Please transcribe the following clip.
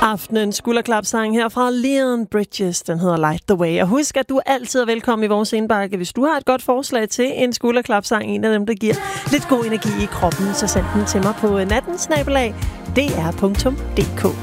Aftenens skulderklapsang her fra Leon Bridges. Den hedder Light the Way. Og husk, at du altid er velkommen i vores indbakke. Hvis du har et godt forslag til en skulderklapsang, en af dem, der giver lidt god energi i kroppen, så send den til mig på nattensnabelag.dr.dk.